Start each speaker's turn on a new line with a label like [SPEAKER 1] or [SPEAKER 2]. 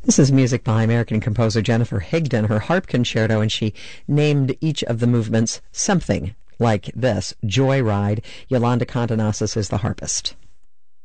[SPEAKER 1] This is music by American composer Jennifer Higdon, her harp concerto, and she named each of the movements something like this: Joyride. Yolanda Condonasis is the harpist.